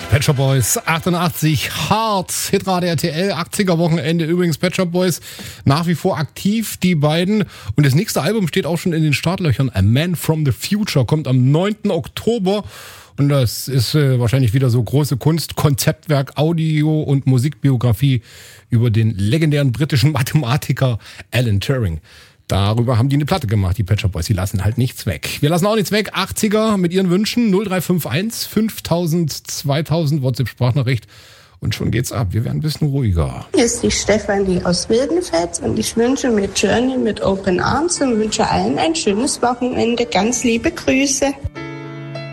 Pet Shop Boys 88 Hard, Hitrate RTL, 80er Wochenende. Übrigens Pet Shop Boys nach wie vor aktiv, die beiden. Und das nächste Album steht auch schon in den Startlöchern. A Man from the Future kommt am 9. Oktober. Und das ist wahrscheinlich wieder so große Kunst, Konzeptwerk, Audio- und Musikbiografie über den legendären britischen Mathematiker Alan Turing. Darüber haben die eine Platte gemacht, die Pet Shop Boys. Die lassen halt nichts weg. Wir lassen auch nichts weg. 80er mit ihren Wünschen. 0351 5000 2000 WhatsApp-Sprachnachricht. Und schon geht's ab. Wir werden ein bisschen ruhiger. Hier ist die Stefanie aus Wildenfels und ich wünsche mir Journey mit Open Arms und wünsche allen ein schönes Wochenende. Ganz liebe Grüße.